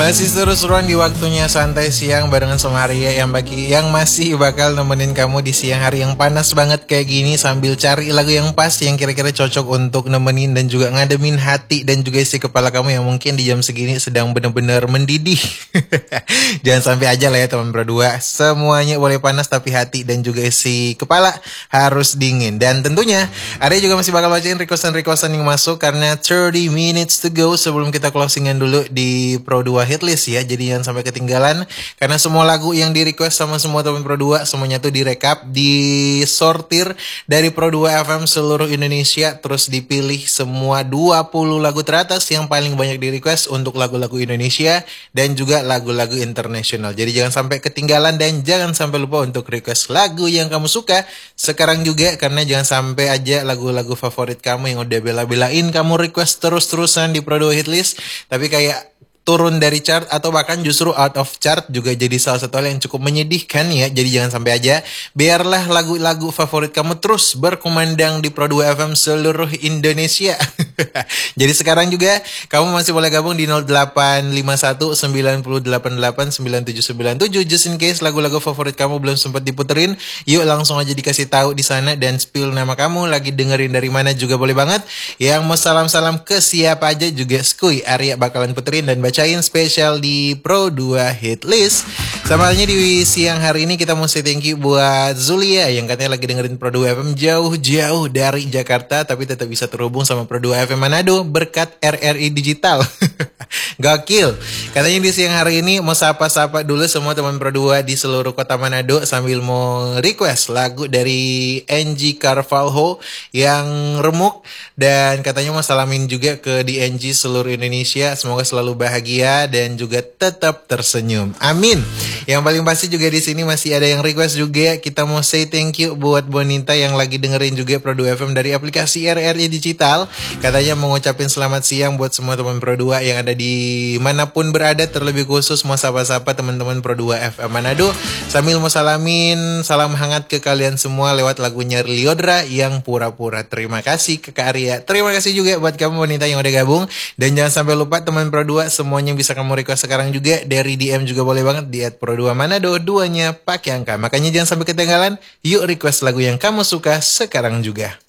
Masih seru-seruan di waktunya santai siang barengan sama Arya yang masih bakal nemenin kamu di siang hari yang panas banget kayak gini sambil cari lagu yang pas yang kira-kira cocok untuk nemenin dan juga ngademin hati dan juga isi kepala kamu yang mungkin di jam segini sedang bener-bener mendidih. Jangan sampai aja lah ya teman berdua. Semuanya boleh panas tapi hati dan juga isi kepala harus dingin. Dan tentunya Arya juga masih bakal bacain requestan-requestan yang masuk karena 30 minutes to go sebelum kita closingan dulu di Pro 2 Hitlist ya. Jadi jangan sampai ketinggalan karena semua lagu yang di request sama semua teman Pro 2 semuanya tuh direkap, disortir dari Pro 2 FM seluruh Indonesia, terus dipilih semua 20 lagu teratas yang paling banyak di request untuk lagu-lagu Indonesia dan juga lagu-lagu internasional. Jadi jangan sampai ketinggalan dan jangan sampai lupa untuk request lagu yang kamu suka sekarang juga, karena jangan sampai aja lagu-lagu favorit kamu yang udah bela-belain kamu request terus-terusan di Pro 2 Hitlist tapi kayak turun dari chart atau bahkan justru out of chart juga jadi salah satu hal yang cukup menyedihkan ya. Jadi jangan sampai aja, biarlah lagu-lagu favorit kamu terus berkumandang di Pro 2 FM seluruh Indonesia. Jadi sekarang juga kamu masih boleh gabung di 0851 988 9797 just in case lagu-lagu favorit kamu belum sempat diputerin. Yuk langsung aja dikasih tahu di sana dan spill nama kamu, lagi dengerin dari mana juga boleh banget. Yang mau salam-salam ke siapa aja juga skuy Arya bakalan puterin dan bacain spesial di Pro 2 Hitlist. Sama halnya di siang hari ini kita mau say thank you buat Zulia yang katanya lagi dengerin Pro 2 FM jauh-jauh dari Jakarta tapi tetap bisa terhubung sama Pro 2 FM Manado berkat RRI Digital. Gokil. Katanya di siang hari ini mau sapa-sapa dulu semua teman Pro 2 di seluruh kota Manado sambil mau request lagu dari NG Carvalho yang remuk, dan katanya mau salamin juga ke DNG seluruh Indonesia. Semoga selalu bahagia dan juga tetap tersenyum. Amin. Yang paling pasti juga di sini masih ada yang request juga. Kita mau say thank you buat Bonita yang lagi dengerin juga Pro 2 FM dari aplikasi RRI Digital. Katanya mau ngucapin selamat siang buat semua teman Pro 2 yang ada di manapun berada, terlebih khusus mau sapa-sapa teman-teman Pro 2 FM Manado sambil mau salamin salam hangat ke kalian semua lewat lagunya Liodra yang pura-pura. Terima kasih ke Kak Arya. Terima kasih juga buat kamu Bonita yang udah gabung, dan jangan sampai lupa teman Pro 2 semuanya bisa kamu request sekarang juga dari DM juga boleh banget di @Pro2 Manado, duanya pakai angka. Makanya jangan sampai ketinggalan, yuk request lagu yang kamu suka sekarang juga.